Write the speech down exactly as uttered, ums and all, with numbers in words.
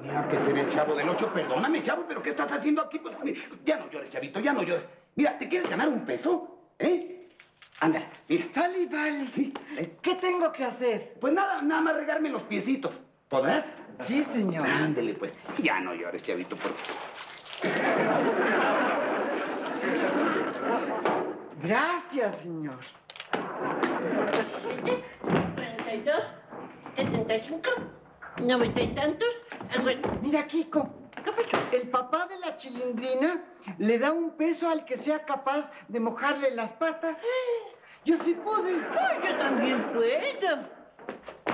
Tenía que ser el Chavo del Ocho. Perdóname, Chavo, pero ¿qué estás haciendo aquí? Pues, ya no llores, Chavito, ya no llores. Mira, ¿te quieres ganar un peso? ¿Eh? Ándale, mira. Sale y vale. Sí. ¿Qué tengo que hacer? Pues nada, nada más regarme los piecitos. ¿Podrás? Sí, señor. Ándale, pues. Ya no llores, Chavito, por... Gracias, señor. cuarenta y dos, setenta y cinco, noventa y tantos. Bueno, Mira, Kiko. ¿qué pasó? El papá de la Chilindrina le da un peso al que sea capaz de mojarle las patas. Yo sí pude. Ay, yo también puedo.